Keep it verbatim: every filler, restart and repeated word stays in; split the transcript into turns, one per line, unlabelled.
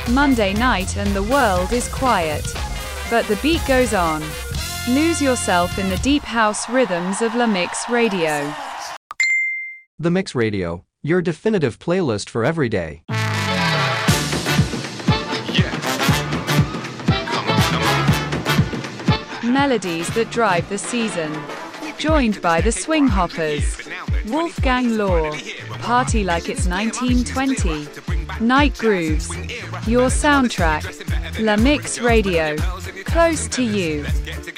Monday night and the world is quiet. But the beat goes on. Lose yourself in the deep house rhythms of La Mix Radio.
The Mix Radio, your definitive playlist for every day.
Melodies that drive the season. Joined by the Swing Hoppers. Wolfgang Law. Party like it's nineteen twenty. Night Grooves. Your soundtrack. La Mix Radio. Close to you.